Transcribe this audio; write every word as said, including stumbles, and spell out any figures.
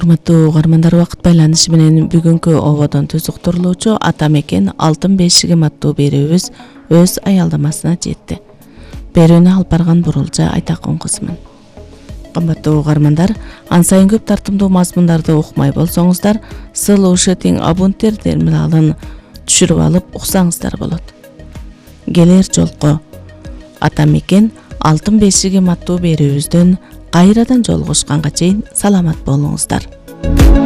Урматтуу угармандар, убакыт байланышы менен бүгүнкү ободон түзүктүрүлүүчү Ата мекен алтын бешигим аттуу берүүбүз өз аялдамасына жетти. Берүүнү алып барган Бурулжа Айтакун кызмын. Кымбаттуу угармандар, ан сайын көп тартымдуу мазмундарды укмай болсоңуздар, слушать абунтер терминалын түшүрүп алып уксаңыздар болот. Келер жолку Ата мекен алтын бешигим аттуу берүүбүздөн кайрадан жолугушканга чейин саламат болуңуздар.